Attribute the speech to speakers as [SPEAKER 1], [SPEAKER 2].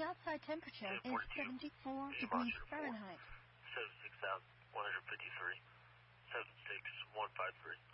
[SPEAKER 1] outside temperature is 74 degrees Fahrenheit.
[SPEAKER 2] 76,153. 76153.